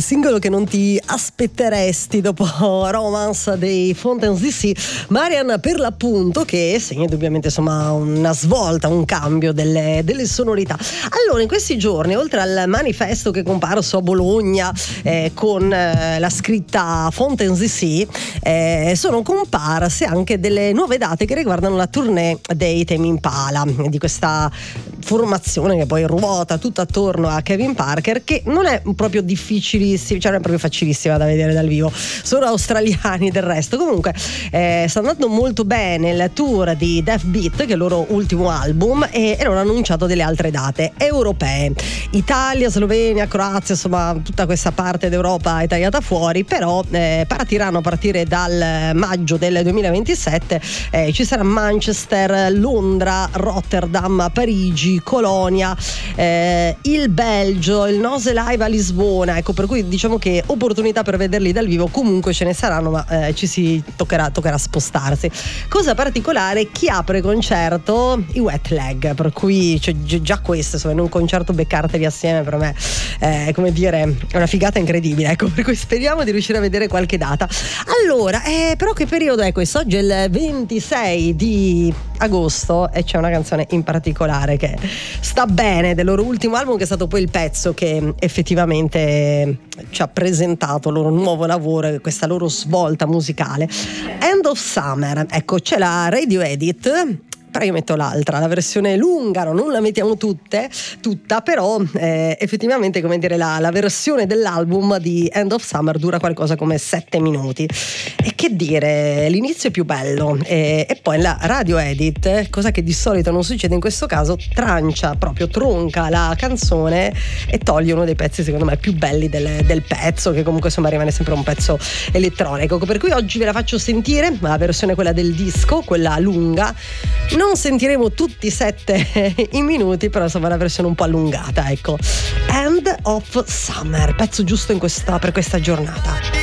Singolo che non ti aspetteresti dopo Romance dei Fontaines DC. Marian, per l'appunto, che segna indubbiamente insomma una svolta, un cambio delle sonorità. Allora, in questi giorni, oltre al manifesto che è comparso a Bologna con la scritta Fontaines DC, sono comparse anche delle nuove date che riguardano la tournée dei Tame Impala, di questa formazione che poi ruota tutta attorno a Kevin Parker, che non è proprio difficilissima, cioè non è proprio facilissima da vedere dal vivo, sono australiani del resto. Comunque sta andando molto bene il tour di Death Beat, che è il loro ultimo album, e loro hanno annunciato delle altre date europee: Italia, Slovenia, Croazia, insomma tutta questa parte d'Europa è tagliata fuori, però partiranno a partire dal maggio del 2027. Ci sarà Manchester, Londra, Rotterdam, Parigi, Colonia, il Belgio, il Nose Live a Lisbona. Ecco, per cui diciamo che opportunità per vederli dal vivo comunque ce ne saranno, ma ci si toccherà spostarsi. Cosa particolare: chi apre il concerto? I Wet Leg, per cui cioè, già questo, insomma, in un concerto beccarteli assieme per me come dire, è una figata incredibile, ecco, per cui speriamo di riuscire a vedere qualche data. Allora, però che periodo è questo? Oggi è il 26 di agosto e c'è una canzone in particolare che sta bene del loro ultimo album, che è stato poi il pezzo che effettivamente ci ha presentato il loro nuovo lavoro e questa loro svolta musicale. End of Summer. Ecco, c'è la radio edit, però io metto l'altra, la versione lunga, non la mettiamo tutta, però effettivamente, come dire, la versione dell'album di End of Summer dura qualcosa come 7 minuti. E che dire, l'inizio è più bello, e poi la radio edit, cosa che di solito non succede in questo caso, tronca la canzone e toglie uno dei pezzi secondo me più belli del pezzo, che comunque insomma rimane sempre un pezzo elettronico. Per cui oggi ve la faccio sentire, la versione quella del disco, quella lunga. Non sentiremo tutti 7 i minuti, però insomma la versione un po' allungata, ecco. End of Summer, pezzo giusto per questa giornata.